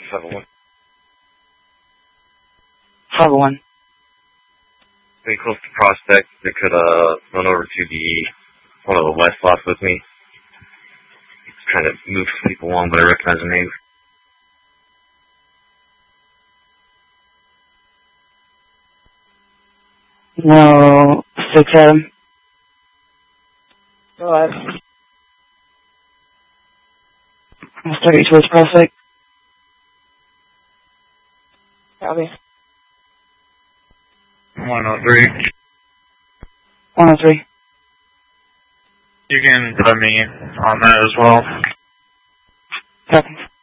501. 501. Pretty close to Prospect. They could run over to one of the west lots with me. Trying to move some people along, but I recognize the name. No, 6 Adam. Go ahead. I'm starting towards Prospect. Copy. 103. 103. You can put me on that as well. Copy.